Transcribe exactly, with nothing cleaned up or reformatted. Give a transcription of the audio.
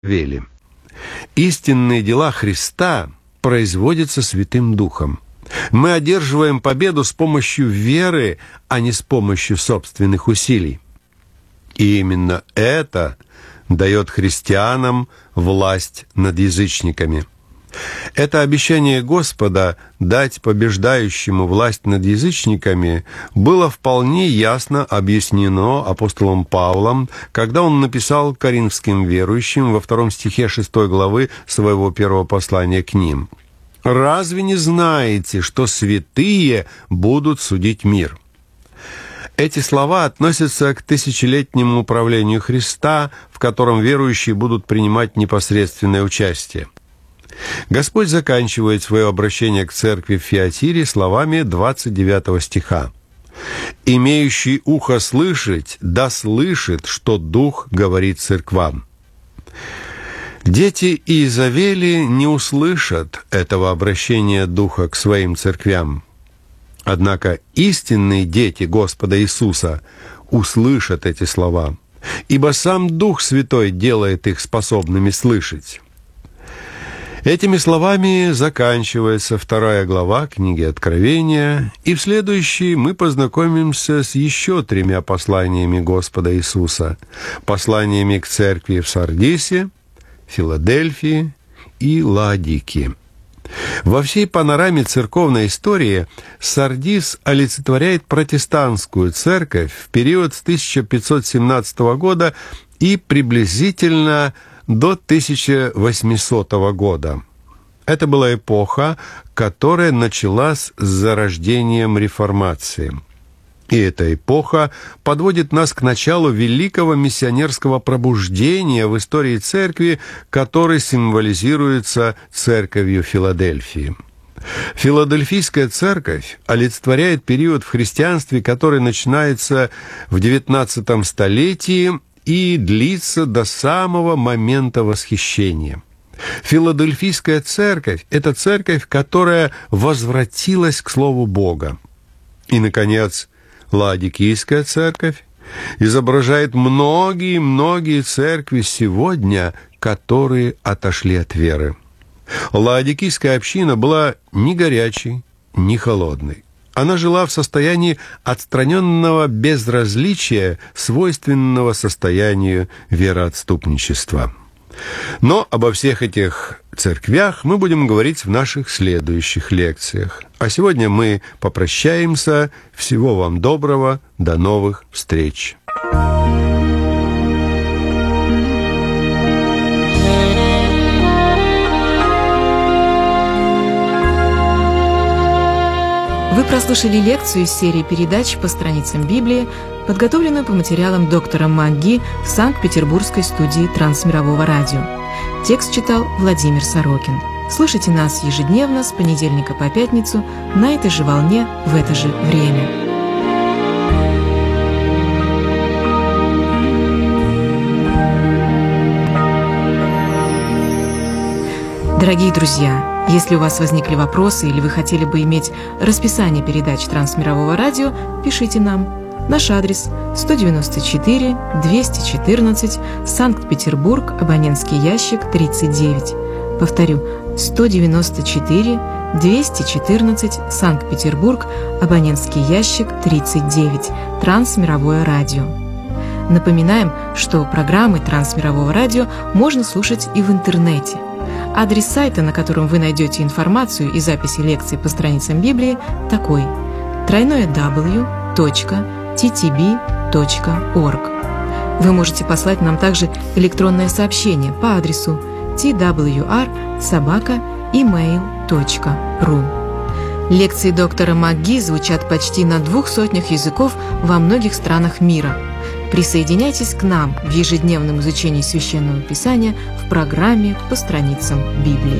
Вели. Истинные дела Христа производятся Святым Духом. Мы одерживаем победу с помощью веры, а не с помощью собственных усилий. И именно это дает христианам власть над язычниками. Это обещание Господа дать побеждающему власть над язычниками было вполне ясно объяснено апостолом Павлом, когда он написал коринфским верующим во втором стихе шестой главы своего первого послания к ним: «Разве не знаете, что святые будут судить мир?» Эти слова относятся к тысячелетнему управлению Христа, в котором верующие будут принимать непосредственное участие. Господь заканчивает свое обращение к церкви в Фиатире словами двадцать девятого стиха: «Имеющий ухо слышать, да слышит, что Дух говорит церквам». Дети Иезавели не услышат этого обращения Духа к своим церквям. Однако истинные дети Господа Иисуса услышат эти слова, ибо сам Дух Святой делает их способными слышать. Этими словами заканчивается вторая глава книги Откровения, и в следующей мы познакомимся с еще тремя посланиями Господа Иисуса, посланиями к церкви в Сардисе, Филадельфии и Лаодикии. Во всей панораме церковной истории Сардис олицетворяет протестантскую церковь в период с тысяча пятьсот семнадцатого года и приблизительно до тысяча восьмисотого года. Это была эпоха, которая началась с зарождением Реформации. И эта эпоха подводит нас к началу великого миссионерского пробуждения в истории церкви, который символизируется церковью Филадельфии. Филадельфийская церковь олицетворяет период в христианстве, который начинается в девятнадцатом столетии и длится до самого момента восхищения. Филадельфийская церковь – это церковь, которая возвратилась к Слову Бога. И, наконец, Лаодикийская церковь изображает многие-многие церкви сегодня, которые отошли от веры. Лаодикийская община была ни горячей, ни холодной. Она жила в состоянии отстраненного безразличия, свойственного состоянию вероотступничества. Но обо всех этих церквях мы будем говорить в наших следующих лекциях. А сегодня мы попрощаемся. Всего вам доброго. До новых встреч. Вы прослушали лекцию из серии передач по страницам Библии, подготовленную по материалам доктора МакГи в Санкт-Петербургской студии Трансмирового радио. Текст читал Владимир Сорокин. Слушайте нас ежедневно с понедельника по пятницу на этой же волне в это же время. Дорогие друзья, если у вас возникли вопросы или вы хотели бы иметь расписание передач Трансмирового радио, пишите нам. Наш адрес сто девяносто четыре двести четырнадцать, Санкт-Петербург, абонентский ящик тридцать девять. Повторю, сто девяносто четыре двести четырнадцать, Санкт-Петербург, абонентский ящик тридцать девять. Трансмировое радио. Напоминаем, что программы Трансмирового радио можно слушать и в интернете. Адрес сайта, на котором вы найдете информацию и записи лекций по страницам Библии, такой: дабл ю дабл ю дабл ю точка ти ти би точка орг. Вы можете послать нам также электронное сообщение по адресу ти дабл ю ар собака имейл точка ру. Лекции доктора МакГи звучат почти на двух сотнях языков во многих странах мира. Присоединяйтесь к нам в ежедневном изучении Священного Писания в программе «По страницам Библии».